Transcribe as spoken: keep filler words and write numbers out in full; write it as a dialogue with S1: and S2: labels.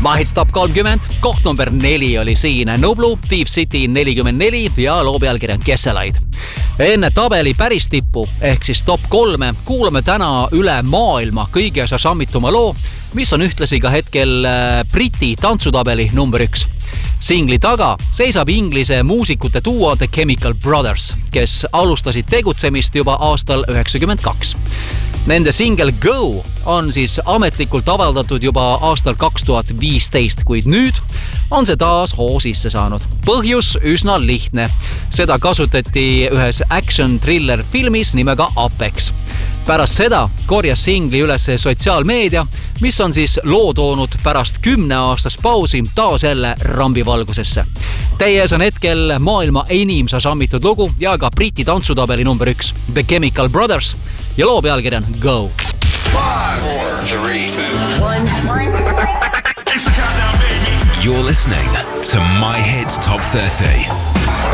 S1: My Hits Top kolmkümmend, koht number neli oli siin Nublu, Thief City nelikümmend neli ja loo pealkiri on Kesselaid. Enne tabeli päris tippu ehk siis top kolme kuulame täna üle maailma kõige šašammituma loo, mis on ühtlasi ka hetkel Briti tantsutabeli number üks. Singli taga seisab inglise muusikute duo The Chemical Brothers, kes alustasid tegutsemist juba aastal üheksakümmend kaks. Nende single Go on siis ametlikult avaldatud juba aastal kaks tuhat viisteist, kuid nüüd on see taas hoo sisse saanud. Põhjus üsna lihtne. Seda kasutati ühes action-thriller filmis nimega Apex. Pärast seda korjas singli üles sotsiaalmeedia, mis on siis loo toonud pärast kümne aastast pausi taas jälle rambivalgusesse. Teie ees on hetkel maailma enim šašammitud lugu ja ka Briti tantsutabeli number üks, The Chemical Brothers ja loo pealkiri on Go.
S2: Five, four, three, two, one. It's the countdown, baby.
S3: You're listening to My Hits Top thirty.